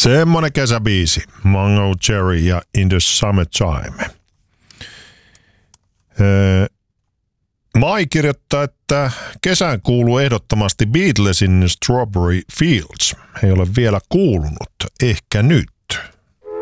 Semmonen kesäbiisi. Mango Cherry ja In the Summertime. Mai kirjoittaa, että kesään kuuluu ehdottomasti Beatlesin Strawberry Fields. Ei ole vielä kuulunut. Ehkä nyt.